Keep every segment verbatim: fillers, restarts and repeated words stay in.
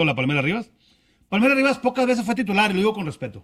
la Palmera Rivas. Palmera Rivas pocas veces fue titular, y lo digo con respeto.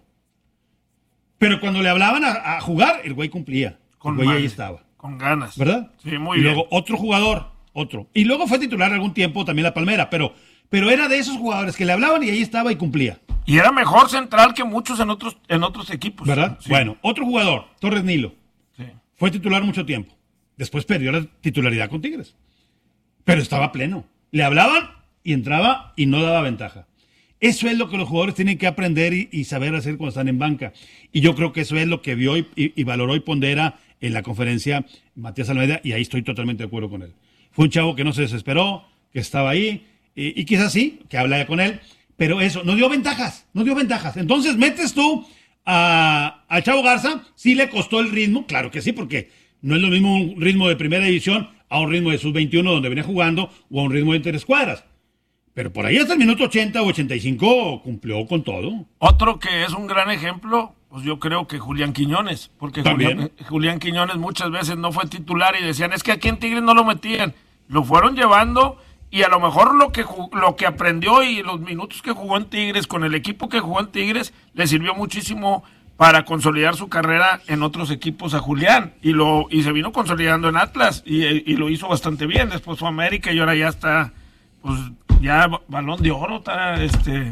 Pero cuando le hablaban a, a jugar, el güey cumplía. Con el güey madre, ahí estaba. Con ganas. ¿Verdad? Sí, muy y bien. Y luego otro jugador, otro. Y luego fue titular algún tiempo también la Palmera, pero, pero era de esos jugadores que le hablaban y ahí estaba y cumplía. Y era mejor central que muchos en otros, en otros equipos. ¿Verdad? Sí. Bueno, otro jugador, Torres Nilo. Sí. Fue titular mucho tiempo. Después perdió la titularidad con Tigres. Pero estaba pleno. Le hablaban y entraba y no daba ventaja. Eso es lo que los jugadores tienen que aprender y, y saber hacer cuando están en banca. Y yo creo que eso es lo que vio y, y, y valoró y pondera en la conferencia Matías Almeida, y ahí estoy totalmente de acuerdo con él. Fue un chavo que no se desesperó, que estaba ahí, y, y quizás sí, que hablaba con él, pero eso, no dio ventajas, no dio ventajas. Entonces metes tú a, a Chavo Garza, sí le costó el ritmo, claro que sí, porque no es lo mismo un ritmo de primera división a un ritmo de sub veintiuno donde venía jugando, o a un ritmo de interescuadras. Pero por ahí hasta el minuto ochenta o ochenta y cinco cumplió con todo. Otro que es un gran ejemplo, pues yo creo que Julián Quiñones, porque Julián, Julián Quiñones muchas veces no fue titular y decían, es que aquí en Tigres no lo metían. Lo fueron llevando y a lo mejor lo que, lo que aprendió y los minutos que jugó en Tigres, con el equipo que jugó en Tigres, le sirvió muchísimo para consolidar su carrera en otros equipos a Julián. Y lo y se vino consolidando en Atlas y, y lo hizo bastante bien. Después fue a América y ahora ya está, pues ya balón de oro, está este...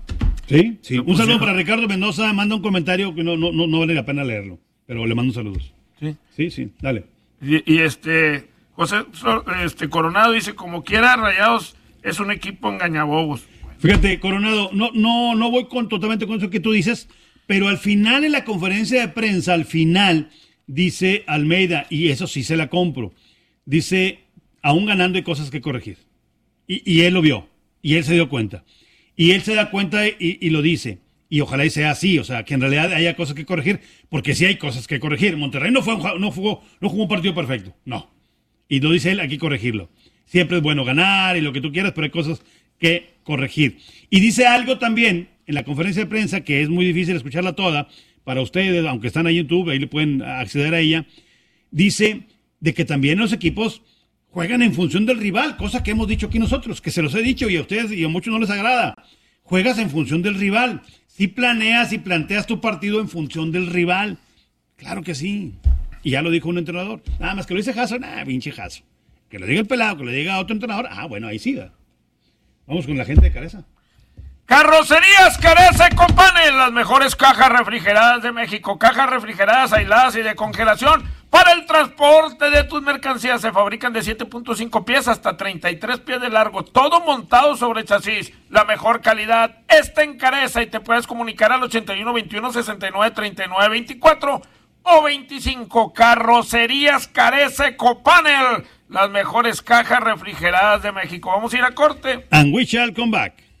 Sí, sí. Un saludo para Ricardo Mendoza, manda un comentario que no, no, no, no vale la pena leerlo, pero le mando saludos. Sí, sí, sí, dale. Y, y este, José este Coronado dice, como quiera, Rayados es un equipo engañabobos. Fíjate, Coronado, no, no, no voy con totalmente con eso que tú dices, pero al final en la conferencia de prensa, al final, dice Almeida, y eso sí se la compro, dice, aún ganando hay cosas que corregir. Y, y él lo vio, y él se dio cuenta. Y él se da cuenta y, y lo dice. Y ojalá y sea así, o sea, que en realidad haya cosas que corregir, porque sí hay cosas que corregir. Monterrey no, fue, no, jugó, no jugó un partido perfecto, no. Y lo dice él, hay que corregirlo. Siempre es bueno ganar y lo que tú quieras, pero hay cosas que corregir. Y dice algo también en la conferencia de prensa, que es muy difícil escucharla toda, para ustedes, aunque están ahí en YouTube, ahí le pueden acceder a ella. Dice de que también los equipos juegan en función del rival, cosa que hemos dicho aquí nosotros, que se los he dicho y a ustedes y a muchos no les agrada. Juegas en función del rival. Si planeas y planteas tu partido en función del rival. Claro que sí. Y ya lo dijo un entrenador. Nada más que lo dice Jasso, nada, pinche Jasso. Que lo diga el pelado, que lo diga otro entrenador. Ah, bueno, ahí sí. Vamos con la gente de Careza. Carrocerías Careza y Company, las mejores cajas refrigeradas de México. Cajas refrigeradas, aisladas y de congelación para el transporte de tus mercancías. Se fabrican de siete punto cinco pies hasta treinta y tres pies de largo. Todo montado sobre chasis. La mejor calidad está en Careza y te puedes comunicar al ochenta y uno veintiuno sesenta y nueve treinta y nueve veinticuatro o veinticinco. Carrocerías Careza y Company, las mejores cajas refrigeradas de México. Vamos a ir a corte. And we shall come back.